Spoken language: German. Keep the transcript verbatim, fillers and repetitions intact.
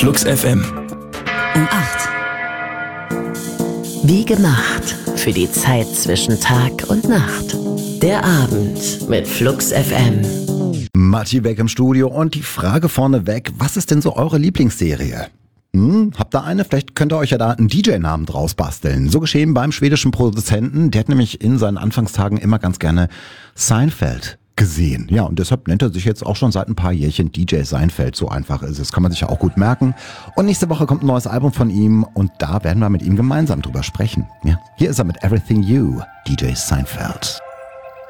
Flux F M. Um acht. Wie gemacht für die Zeit zwischen Tag und Nacht. Der Abend mit Flux F M. Matti weg im Studio und die Frage vorneweg, was ist denn so eure Lieblingsserie? Hm, habt ihr eine? Vielleicht könnt ihr euch ja da einen D J-Namen draus basteln. So geschehen beim schwedischen Produzenten. Der hat nämlich in seinen Anfangstagen immer ganz gerne Seinfeld gesehen. Ja, und deshalb nennt er sich jetzt auch schon seit ein paar Jährchen D J Seinfeld. So einfach ist es. Kann man sich ja auch gut merken. Und nächste Woche kommt ein neues Album von ihm und da werden wir mit ihm gemeinsam drüber sprechen. Ja, hier ist er mit Everything You, D J Seinfeld.